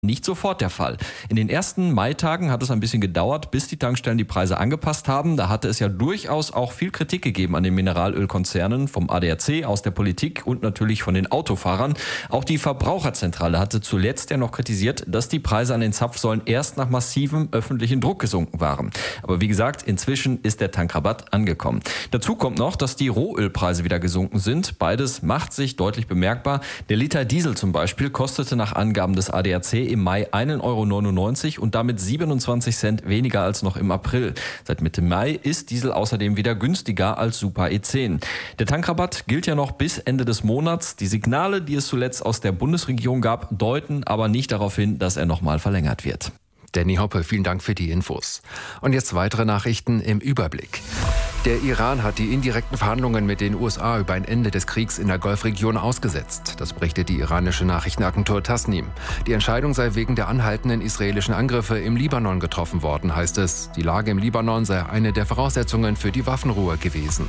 Nicht sofort der Fall. In den ersten Maitagen hat es ein bisschen gedauert, bis die Tankstellen die Preise angepasst haben. Da hatte es ja durchaus auch viel Kritik gegeben an den Mineralölkonzernen, vom ADAC, aus der Politik und natürlich von den Autofahrern. Auch die Verbraucherzentrale hatte zuletzt ja noch kritisiert, dass die Preise an den Zapfsäulen erst nach massivem öffentlichen Druck gesunken waren. Aber wie gesagt, inzwischen ist der Tankrabatt angekommen. Dazu kommt noch, dass die Rohölpreise wieder gesunken sind. Beides macht sich deutlich bemerkbar. Der Liter Diesel zum Beispiel kostete nach Angaben des ADAC im Mai 1,99 € und damit 27 Cent weniger als noch im April. Seit Mitte Mai ist Diesel außerdem wieder günstiger als Super E10. Der Tankrabatt gilt ja noch bis Ende des Monats. Die Signale, die es zuletzt aus der Bundesregierung gab, deuten aber nicht darauf hin, dass er nochmal verlängert wird. Danny Hoppe, vielen Dank für die Infos. Und jetzt weitere Nachrichten im Überblick. Der Iran hat die indirekten Verhandlungen mit den USA über ein Ende des Kriegs in der Golfregion ausgesetzt. Das berichtet die iranische Nachrichtenagentur Tasnim. Die Entscheidung sei wegen der anhaltenden israelischen Angriffe im Libanon getroffen worden, heißt es. Die Lage im Libanon sei eine der Voraussetzungen für die Waffenruhe gewesen.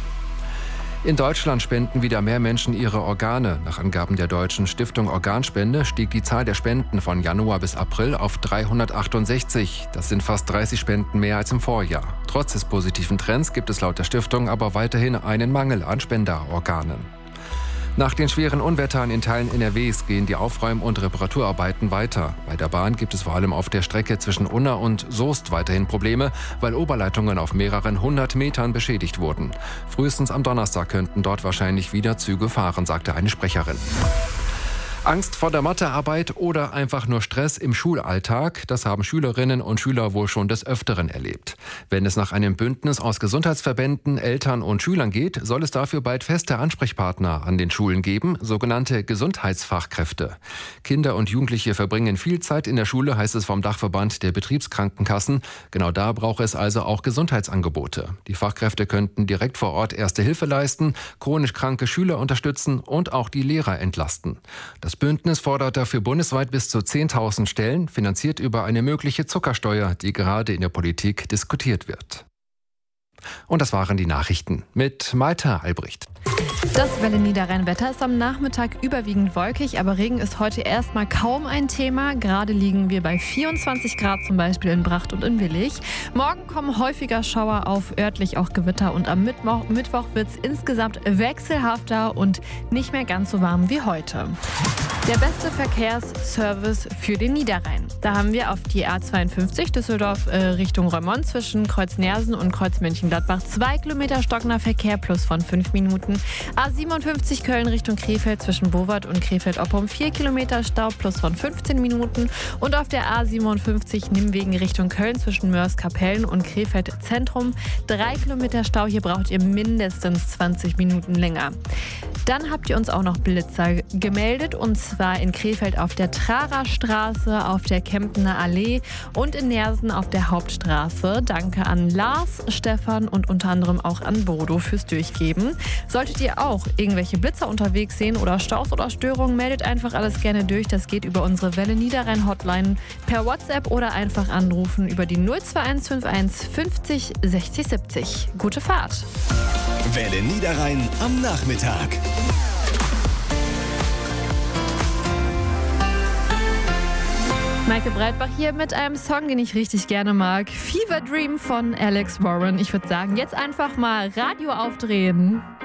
In Deutschland spenden wieder mehr Menschen ihre Organe. Nach Angaben der Deutschen Stiftung Organspende stieg die Zahl der Spenden von Januar bis April auf 368. Das sind fast 30 Spenden mehr als im Vorjahr. Trotz des positiven Trends gibt es laut der Stiftung aber weiterhin einen Mangel an Spenderorganen. Nach den schweren Unwettern in Teilen NRWs gehen die Aufräum- und Reparaturarbeiten weiter. Bei der Bahn gibt es vor allem auf der Strecke zwischen Unna und Soest weiterhin Probleme, weil Oberleitungen auf mehreren 100 Metern beschädigt wurden. Frühestens am Donnerstag könnten dort wahrscheinlich wieder Züge fahren, sagte eine Sprecherin. Angst vor der Mathearbeit oder einfach nur Stress im Schulalltag, das haben Schülerinnen und Schüler wohl schon des Öfteren erlebt. Wenn es nach einem Bündnis aus Gesundheitsverbänden, Eltern und Schülern geht, soll es dafür bald feste Ansprechpartner an den Schulen geben, sogenannte Gesundheitsfachkräfte. Kinder und Jugendliche verbringen viel Zeit in der Schule, heißt es vom Dachverband der Betriebskrankenkassen. Genau da braucht es also auch Gesundheitsangebote. Die Fachkräfte könnten direkt vor Ort Erste Hilfe leisten, chronisch kranke Schüler unterstützen und auch die Lehrer entlasten. Das Bündnis fordert dafür bundesweit bis zu 10.000 Stellen, finanziert über eine mögliche Zuckersteuer, die gerade in der Politik diskutiert wird. Und das waren die Nachrichten mit Maita Albrecht. Das Welle Niederrhein-Wetter ist am Nachmittag überwiegend wolkig, aber Regen ist heute erstmal kaum ein Thema. Gerade liegen wir bei 24 Grad zum Beispiel in Bracht und in Willich. Morgen kommen häufiger Schauer auf, örtlich auch Gewitter und am Mittwoch wird es insgesamt wechselhafter und nicht mehr ganz so warm wie heute. Der beste Verkehrsservice für den Niederrhein. Da haben wir auf die A52 Düsseldorf Richtung Reumont zwischen Kreuz-Nersen und Kreuz-Mönchengladbach 2 Kilometer stockender Verkehr plus von 5 Minuten. A57 Köln Richtung Krefeld zwischen Bowart und Krefeld-Oppum 4 Kilometer Stau plus von 15 Minuten. Und auf der A57 Nimwegen Richtung Köln zwischen Mörs-Kapellen und Krefeld Zentrum 3 Kilometer Stau. Hier braucht ihr mindestens 20 Minuten länger. Dann habt ihr uns auch noch Blitzer gemeldet, und zwar in Krefeld auf der Trarerstraße, auf der Kemptener Allee und in Nersen auf der Hauptstraße. Danke an Lars, Stefan und unter anderem auch an Bodo fürs Durchgeben. Solltet ihr auch irgendwelche Blitzer unterwegs sehen oder Staus oder Störungen, meldet einfach alles gerne durch. Das geht über unsere Welle Niederrhein Hotline per WhatsApp oder einfach anrufen über die 02151 50 60 70. Gute Fahrt! Welle Niederrhein am Nachmittag. Maike Breitbach hier mit einem Song, den ich richtig gerne mag. Fever Dream von Alex Warren. Ich würde sagen, jetzt einfach mal Radio aufdrehen.